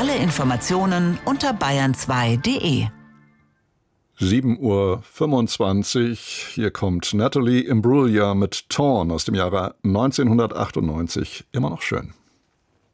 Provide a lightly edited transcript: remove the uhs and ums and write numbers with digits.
Alle Informationen unter bayern2.de. 7:25 Uhr. Hier kommt Natalie Imbruglia mit Torn aus dem Jahre 1998. Immer noch schön.